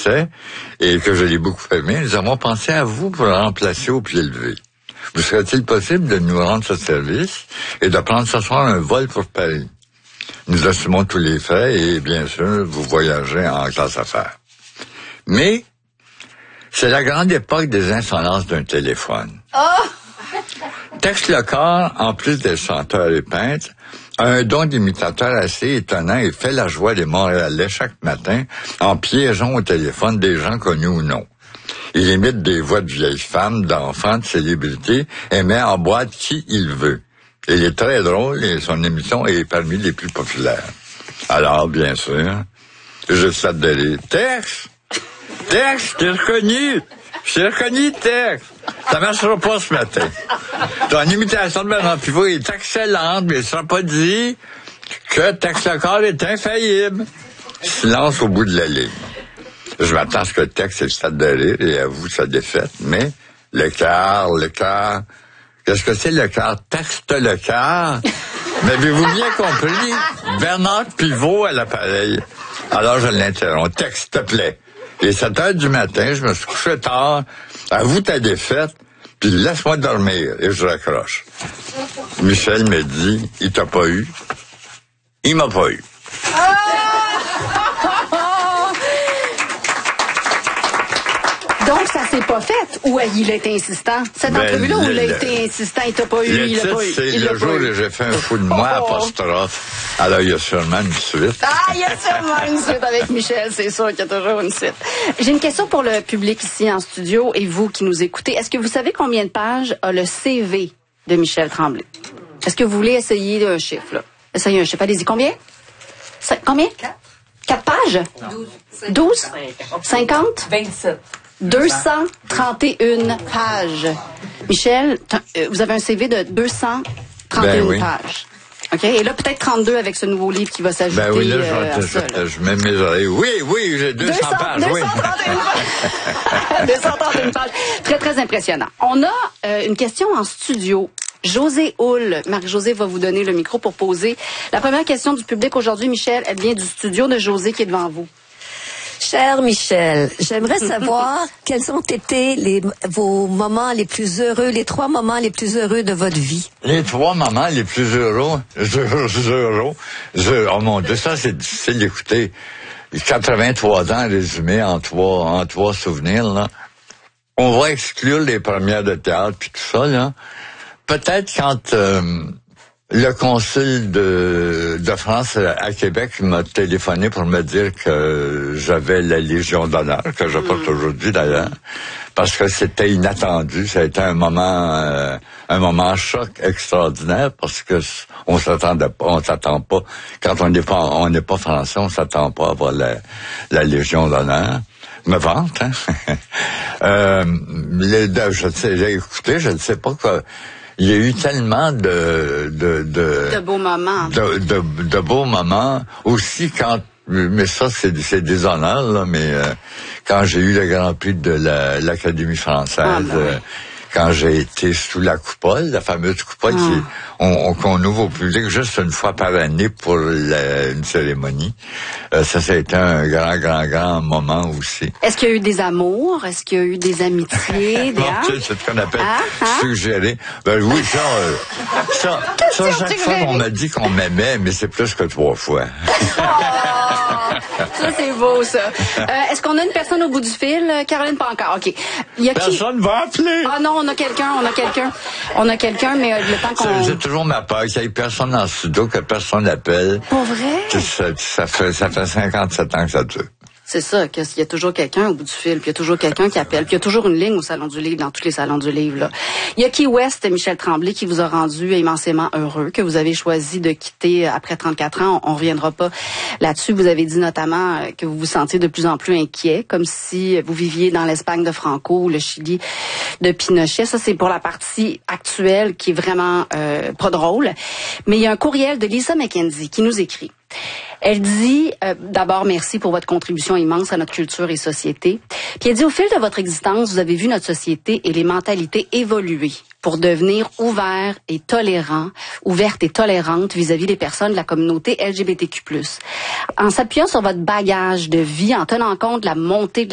succès et que je l'ai beaucoup aimé, nous avons pensé à vous pour le remplacer au pied levé. Vous serait-il possible de nous rendre ce service et de prendre ce soir un vol pour Paris? Nous assumons tous les frais et, bien sûr, vous voyagez en classe affaires. Mais, c'est la grande époque des insolences d'un téléphone. Tex Lecor, en plus d'être chanteur et peintre, a un don d'imitateur assez étonnant et fait la joie des Montréalais chaque matin en piégeant au téléphone des gens connus ou non. Il imite des voix de vieilles femmes, d'enfants, de célébrités et met en boîte qui il veut. Il est très drôle et son émission est parmi les plus populaires. Alors, bien sûr, je saute de rire. Tex, je t'ai reconnu. Tex. Ça marchera pas ce matin. Ton imitation de Bernard Pivot est excellente, mais il ne sera pas dit que Tex Lecor est infaillible. Silence au bout de la ligne. Je m'attends à ce que Tex ait le stade de rire et avoue sa défaite, mais l'écart, qu'est-ce que c'est l'écart? Texte l'écart. M'avez-vous bien compris? Bernard Pivot à l'appareil. Alors je l'interromps. Tex, s'il te plaît. Il est 7 heures du matin, je me suis couché tard. Avoue ta défaite, puis laisse-moi dormir. Et je raccroche. Michel me dit, il t'a pas eu? Il m'a pas eu. Donc, ça s'est pas fait, ou il a été insistant? Cette entrevue-là, où il a été insistant, il t'a pas eu, il l'a pas eu. C'est le jour où j'ai fait un fou de moi, apostrophe. Alors, il y a sûrement une suite. Il y a sûrement une suite avec Michel, c'est sûr qu'il y a toujours une suite. J'ai une question pour le public ici en studio et vous qui nous écoutez. Est-ce que vous savez combien de pages a le CV de Michel Tremblay? Est-ce que vous voulez essayer un chiffre, là? Essayez un chiffre. Allez-y, combien? Combien? 4 pages? 12? 50? 27. 231 pages. Michel, vous avez un CV de 231 pages. OK? Et là, peut-être 32 avec ce nouveau livre qui va s'ajouter. Ben oui, là, je mets mes oreilles. Oui, j'ai 200 pages. 231 pages. Très, très impressionnant. On a une question en studio. José Houle. Marie-Josée va vous donner le micro pour poser la première question du public aujourd'hui. Michel, elle vient du studio de José qui est devant vous. Cher Michel, j'aimerais savoir quels ont été vos moments les plus heureux, les 3 moments les plus heureux de votre vie. Les 3 moments les plus heureux. Oh mon Dieu, ça c'est difficile d'écouter. 83 ans résumés en trois souvenirs, là. On va exclure les premières de théâtre puis tout ça, là. Peut-être quand le consul de France à Québec m'a téléphoné pour me dire que j'avais la Légion d'honneur, que je porte aujourd'hui d'ailleurs, parce que c'était inattendu. Ça a été un moment choc extraordinaire parce que on s'attend pas. Quand on n'est pas français, on s'attend pas à avoir la Légion d'honneur. Me vante, hein. J'ai écouté, je ne sais pas quoi. Il y a eu tellement de beaux moments. De beaux moments. Aussi quand, mais ça c'est des honneurs, là, mais quand j'ai eu le Grand Prix de l'Académie française, quand j'ai été sous la coupole, la fameuse coupole qu'on ouvre au public juste une fois par année pour une cérémonie. Ça a été un grand moment aussi. Est-ce qu'il y a eu des amours? Est-ce qu'il y a eu des amitiés? C'est ce qu'on appelle suggérer. Ben oui, ça chaque fois on m'a dit qu'on m'aimait, mais c'est plus que 3 fois. Ça, c'est beau, ça. Est-ce qu'on a une personne au bout du fil? Caroline, pas encore. OK. Personne va appeler. Ah non, on a quelqu'un, mais le temps qu'on... C'est toujours ma peur qu'il n'y ait personne dans le studio, que personne n'appelle. Pour vrai? Ça fait 57 ans que ça dure. C'est ça, qu'il y a toujours quelqu'un au bout du fil, puis il y a toujours quelqu'un qui appelle, puis il y a toujours une ligne au Salon du Livre, dans tous les salons du livre, là. Il y a Key West, Michel Tremblay, qui vous a rendu immensément heureux, que vous avez choisi de quitter après 34 ans. On reviendra pas là-dessus. Vous avez dit notamment que vous vous sentiez de plus en plus inquiet, comme si vous viviez dans l'Espagne de Franco ou le Chili de Pinochet. Ça, c'est pour la partie actuelle qui est vraiment pas drôle. Mais il y a un courriel de Lisa McKenzie qui nous écrit. Elle dit, d'abord, merci pour votre contribution immense à notre culture et société. Puis elle dit, au fil de votre existence, vous avez vu notre société et les mentalités évoluer pour devenir ouverte et tolérantes vis-à-vis des personnes de la communauté LGBTQ+. En s'appuyant sur votre bagage de vie, en tenant compte de la montée de